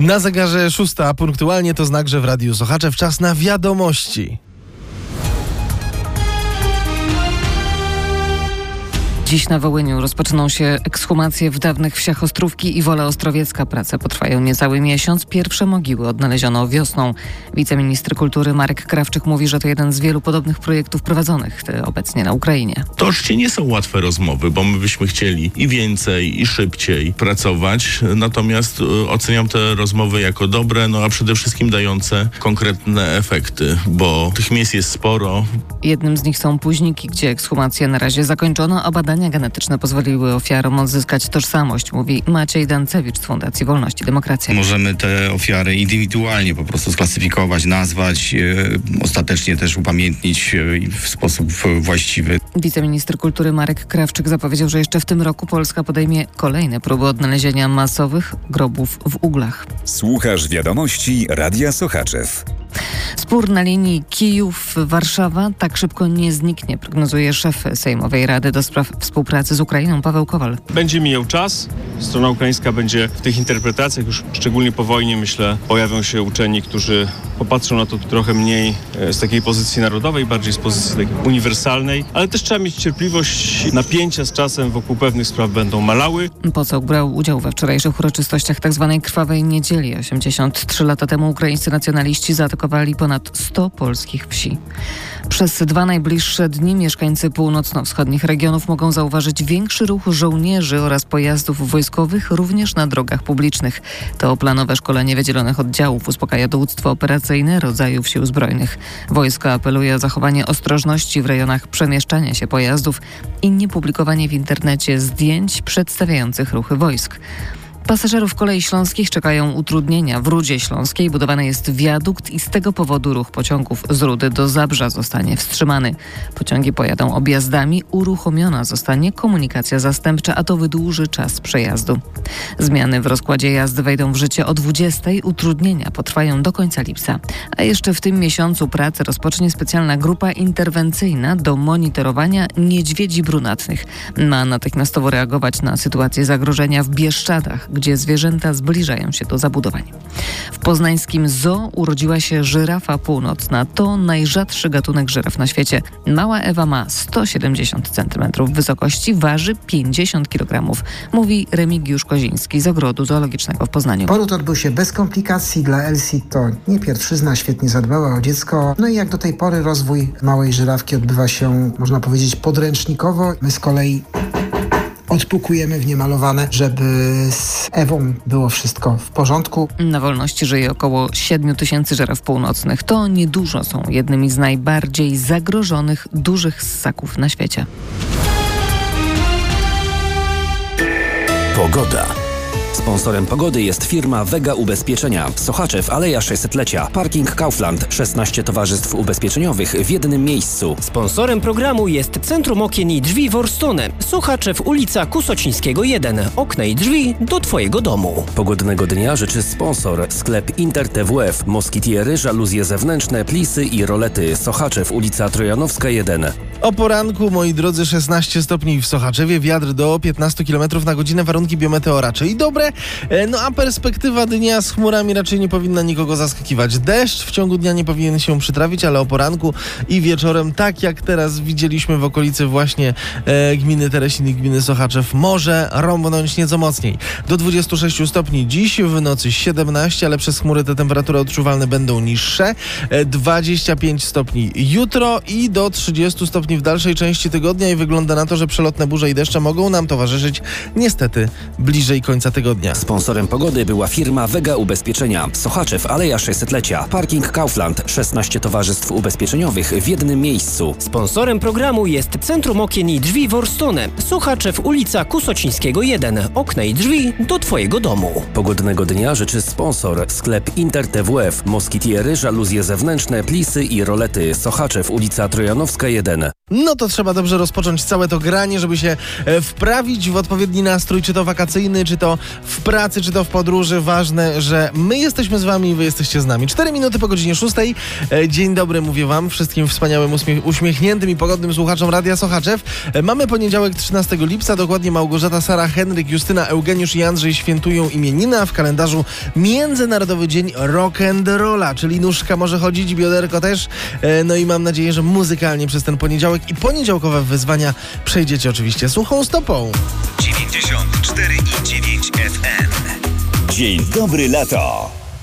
Na zegarze 6, a punktualnie to znak, że w Radiu Sochaczew czas na wiadomości. Dziś na Wołyniu rozpoczną się ekshumacje w dawnych wsiach Ostrówki i Wola Ostrowiecka. Prace potrwają niecały miesiąc. Pierwsze mogiły odnaleziono wiosną. Wiceminister kultury Marek Krawczyk mówi, że to jeden z wielu podobnych projektów prowadzonych obecnie na Ukrainie. To oczywiście nie są łatwe rozmowy, bo my byśmy chcieli i więcej, i szybciej pracować. Natomiast oceniam te rozmowy jako dobre, a przede wszystkim dające konkretne efekty, bo tych miejsc jest sporo. Jednym z nich są Późniki, gdzie ekshumację na razie zakończono, a badania genetyczne pozwoliły ofiarom odzyskać tożsamość, mówi Maciej Dancewicz z Fundacji Wolność i Demokracja. Możemy te ofiary indywidualnie po prostu sklasyfikować, nazwać, ostatecznie też upamiętnić w sposób właściwy. Wiceminister kultury Marek Krawczyk zapowiedział, że jeszcze w tym roku Polska podejmie kolejne próby odnalezienia masowych grobów w Uglach. Słuchasz wiadomości Radia Sochaczew. Spór na linii Kijów-Warszawa tak szybko nie zniknie, prognozuje szef Sejmowej Rady do Spraw Współpracy z Ukrainą Paweł Kowal. Będzie mijał czas. Strona ukraińska będzie w tych interpretacjach, już szczególnie po wojnie, myślę, pojawią się uczeni, którzy popatrzą na to trochę mniej z takiej pozycji narodowej, bardziej z pozycji takiej uniwersalnej, ale też trzeba mieć cierpliwość. Napięcia z czasem wokół pewnych spraw będą malały. Poseł brał udział we wczorajszych uroczystościach tzw. Krwawej Niedzieli. 83 lata temu ukraińscy nacjonaliści zaatakowali ponad 100 polskich wsi. Przez 2 najbliższe dni mieszkańcy północno-wschodnich regionów mogą zauważyć większy ruch żołnierzy oraz pojazdów wojskowych również na drogach publicznych. To planowe szkolenie wydzielonych oddziałów uspokaja dowództwo operacyjne rodzajów sił zbrojnych. Wojsko apeluje o zachowanie ostrożności w rejonach przemieszczania się pojazdów i niepublikowanie w internecie zdjęć przedstawiających ruchy wojsk. Pasażerów kolei śląskich czekają utrudnienia. W Rudzie Śląskiej budowany jest wiadukt i z tego powodu ruch pociągów z Rudy do Zabrza zostanie wstrzymany. Pociągi pojadą objazdami, uruchomiona zostanie komunikacja zastępcza, a to wydłuży czas przejazdu. Zmiany w rozkładzie jazdy wejdą w życie o 20:00. Utrudnienia potrwają do końca lipca. A jeszcze w tym miesiącu pracę rozpocznie specjalna grupa interwencyjna do monitorowania niedźwiedzi brunatnych. Ma natychmiastowo reagować na sytuację zagrożenia w Bieszczadach, gdzie zwierzęta zbliżają się do zabudowań. W poznańskim zoo urodziła się żyrafa północna. To najrzadszy gatunek żyraf na świecie. Mała Ewa ma 170 cm wysokości, waży 50 kg, mówi Remigiusz Koziński z Ogrodu Zoologicznego w Poznaniu. Poród odbył się bez komplikacji. Dla Elsie to nie pierwszyzna, świetnie zadbała o dziecko. No i jak do tej pory rozwój małej żyrawki odbywa się, można powiedzieć, podręcznikowo. My z kolei odpukujemy w niemalowane, żeby z Ewą było wszystko w porządku. Na wolności żyje około 7 000 żyraf północnych. To niedużo, są jednymi z najbardziej zagrożonych dużych ssaków na świecie. Pogoda. Sponsorem pogody jest firma Vega Ubezpieczenia. Sochaczew, Aleja 600-lecia. Parking Kaufland. 16 towarzystw ubezpieczeniowych w jednym miejscu. Sponsorem programu jest Centrum Okien i Drzwi Worstone. Sochaczew, ulica Kusocińskiego 1. Okna i drzwi do Twojego domu. Pogodnego dnia życzy sponsor. Sklep Inter TWF. Moskitiery, żaluzje zewnętrzne, plisy i rolety. Sochaczew, ulica Trojanowska 1. O poranku, moi drodzy, 16 stopni w Sochaczewie, wiatr do 15 km na godzinę, warunki biometeoracze i dobre, a perspektywa dnia z chmurami raczej nie powinna nikogo zaskakiwać. Deszcz w ciągu dnia nie powinien się przytrafić, ale o poranku i wieczorem, tak jak teraz widzieliśmy w okolicy właśnie gminy Teresin i gminy Sochaczew, może rąbnąć nieco mocniej. Do 26 stopni dziś, w nocy 17, ale przez chmury te temperatury odczuwalne będą niższe. 25 stopni jutro i do 30 stopni w dalszej części tygodnia i wygląda na to, że przelotne burze i deszcze mogą nam towarzyszyć niestety bliżej końca tygodnia. Sponsorem pogody była firma Vega Ubezpieczenia. Sochaczew, Aleja 600-lecia. Parking Kaufland. 16 towarzystw ubezpieczeniowych w jednym miejscu. Sponsorem programu jest Centrum Okien i Drzwi Worstone. Sochaczew, ulica Kusocińskiego 1. Okna i drzwi do Twojego domu. Pogodnego dnia życzy sponsor. Sklep Inter TWF. Moskitiery, żaluzje zewnętrzne, plisy i rolety. Sochaczew, ulica Trojanowska 1. No to trzeba dobrze rozpocząć całe to granie, żeby się wprawić w odpowiedni nastrój, czy to wakacyjny, czy to w pracy, czy to w podróży. Ważne, że my jesteśmy z wami i wy jesteście z nami. 4 minuty po godzinie 6. Dzień dobry, mówię wam, wszystkim wspaniałym, uśmiechniętym i pogodnym słuchaczom Radia Sochaczew. Mamy poniedziałek 13 lipca, dokładnie Małgorzata, Sara, Henryk, Justyna, Eugeniusz i Andrzej świętują imieniny, a w kalendarzu Międzynarodowy Dzień Rock'n'Rolla, czyli nóżka może chodzić, bioderko też. No i mam nadzieję, że muzykalnie przez ten poniedziałek i poniedziałkowe wyzwania przejdziecie oczywiście suchą stopą. 94,9 FM. Dzień dobry lato.